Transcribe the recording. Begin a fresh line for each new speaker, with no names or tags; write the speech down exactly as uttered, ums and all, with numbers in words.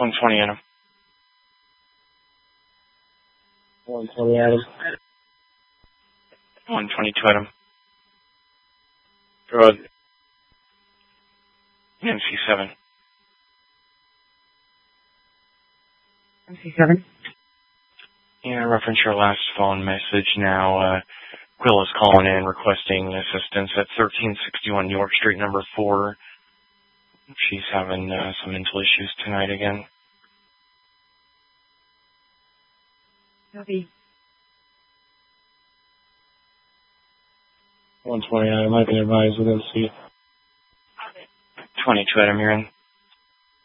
one twenty Adam.
one twenty Adam.
one twenty-two Adam. Drug. M C seven.
M C seven?
Yeah, reference your last phone message now. Uh, Quill is calling in requesting assistance at thirteen sixty-one York Street, number four. She's having uh, some mental issues tonight again.
Copy.
one twenty Adam. I've been advised with M C.
twenty-two Adam, you're in.